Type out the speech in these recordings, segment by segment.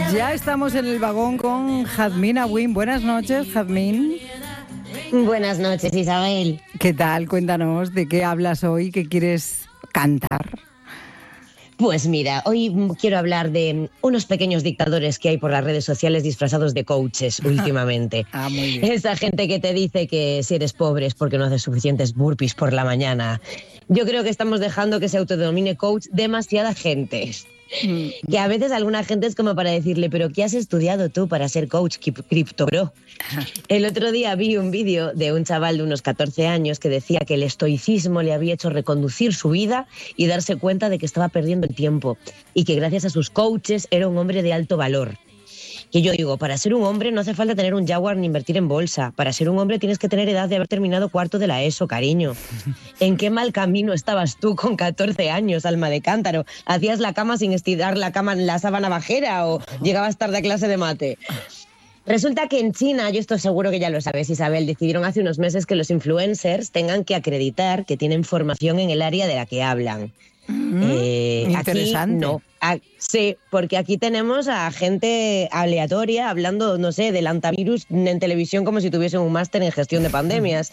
Ya estamos en el vagón con Jazmín Agüín. Buenas noches, Jazmín. Buenas noches, Isabel. ¿Qué tal? Cuéntanos, ¿de qué hablas hoy? ¿Qué quieres cantar? Pues mira, hoy quiero hablar de unos pequeños dictadores que hay por las redes sociales disfrazados de coaches últimamente. Muy bien. Esa gente que te dice que si eres pobre es porque no haces suficientes burpees por la mañana. Yo creo que estamos dejando que se autodenomine coach demasiada gente. Que a veces alguna gente es como para decirle, pero ¿qué has estudiado tú para ser coach criptobro? El otro día vi un vídeo de un chaval de unos 14 años que decía que el estoicismo le había hecho reconducir su vida y darse cuenta de que estaba perdiendo el tiempo y que gracias a sus coaches era un hombre de alto valor. Que yo digo, para ser un hombre no hace falta tener un Jaguar ni invertir en bolsa. Para ser un hombre tienes que tener edad de haber terminado cuarto de la ESO, cariño. ¿En qué mal camino estabas tú con 14 años, alma de cántaro? ¿Hacías la cama sin estirar la cama en la sábana bajera o llegabas tarde a clase de mate? Resulta que en China, yo estoy seguro que ya lo sabes, Isabel, decidieron hace unos meses que los influencers tengan que acreditar que tienen formación en el área de la que hablan. Interesante. Aquí no. Sí, porque aquí tenemos a gente aleatoria hablando, no sé, del antivirus en televisión como si tuviesen un máster en gestión de pandemias.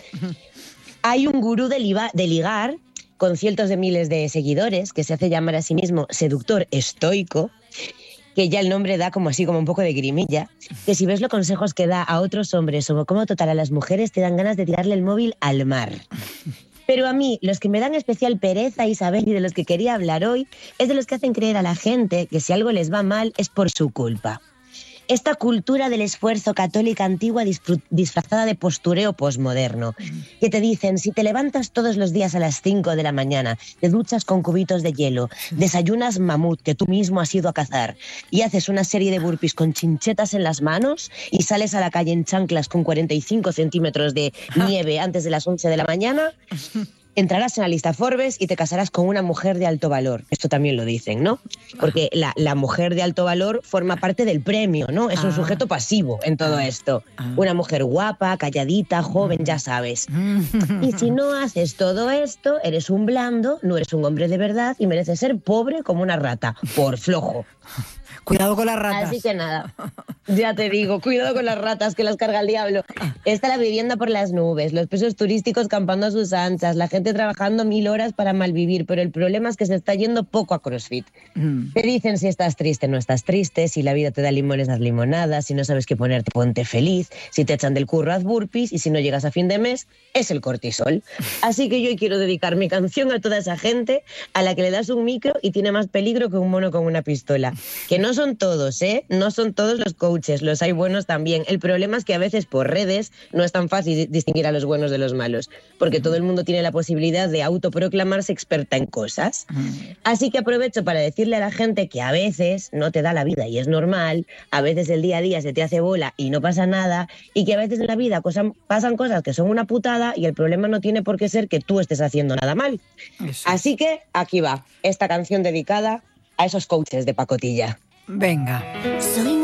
Hay un gurú de ligar con cientos de miles de seguidores que se hace llamar a sí mismo seductor estoico, que ya el nombre da como así, como un poco de grimilla, que si ves los consejos que da a otros hombres sobre cómo tratar a las mujeres, te dan ganas de tirarle el móvil al mar. Pero a mí, los que me dan especial pereza, Isabel, y de los que quería hablar hoy, es de los que hacen creer a la gente que si algo les va mal es por su culpa. Esta cultura del esfuerzo católica antigua disfrazada de postureo posmoderno, que te dicen, si te levantas todos los días a las 5 de la mañana, te duchas con cubitos de hielo, desayunas mamut que tú mismo has ido a cazar y haces una serie de burpees con chinchetas en las manos y sales a la calle en chanclas con 45 centímetros de nieve antes de las 11 de la mañana, entrarás en la lista Forbes y te casarás con una mujer de alto valor. Esto también lo dicen, ¿no? Porque la mujer de alto valor forma parte del premio, ¿no? Es un sujeto pasivo en todo esto. Una mujer guapa, calladita, joven, ya sabes. Y si no haces todo esto, eres un blando, no eres un hombre de verdad y mereces ser pobre como una rata, por flojo. Cuidado con las ratas. Así que nada, ya te digo, cuidado con las ratas que las carga el diablo. Está la vivienda por las nubes, los pisos turísticos campando a sus anchas, la gente trabajando 1000 horas para malvivir, pero el problema es que se está yendo poco a CrossFit. Te dicen si estás triste, no estás triste, si la vida te da limones, haz limonadas, si no sabes qué ponerte, ponte feliz, si te echan del curro, haz burpees y si no llegas a fin de mes, es el cortisol. Así que yo quiero dedicar mi canción a toda esa gente a la que le das un micro y tiene más peligro que un mono con una pistola. Que no son todos, ¿eh? No son todos los coaches, los hay buenos también. El problema es que a veces por redes no es tan fácil distinguir a los buenos de los malos, porque todo el mundo tiene la posibilidad de autoproclamarse experta en cosas. Así que aprovecho para decirle a la gente que a veces no te da la vida y es normal, a veces el día a día se te hace bola y no pasa nada, y que a veces en la vida pasan cosas que son una putada y el problema no tiene por qué ser que tú estés haciendo nada mal. Eso. Así que aquí va, esta canción dedicada a esos coaches de pacotilla. Venga. Soy